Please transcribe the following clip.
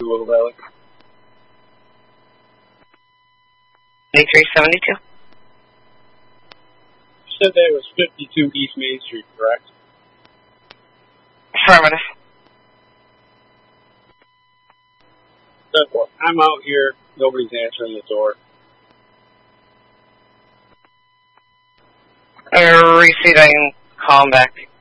Little Valley. 2372. You said that it was 52 East Main Street, correct? Affirmative. I'm out here. Nobody's answering the door. Receiving call back.